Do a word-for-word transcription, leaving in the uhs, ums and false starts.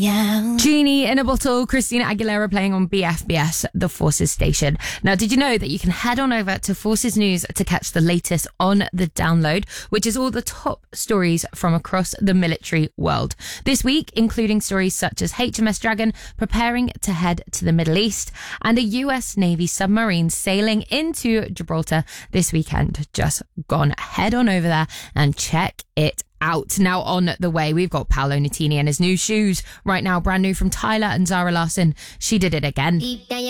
Yeah. Genie in a Bottle, Christina Aguilera playing on B F B S, the Forces station. Now, did you know that you can head on over to Forces News to catch the latest on the download, which is all the top stories from across the military world. This week, including stories such as H M S Dragon preparing to head to the Middle East and a U S Navy submarine sailing into Gibraltar this weekend. Just gone. Head on over there and check it out. Now on the way, we've got Paolo Nutini and his new shoes. Right now, brand new from Tyler and Zara Larson. She Did It Again.